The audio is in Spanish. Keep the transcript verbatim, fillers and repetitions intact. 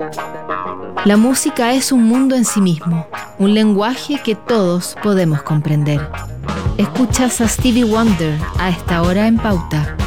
La música es un mundo en sí mismo, un lenguaje que todos podemos comprender. Escuchas a Stevie Wonder a esta hora en Pauta.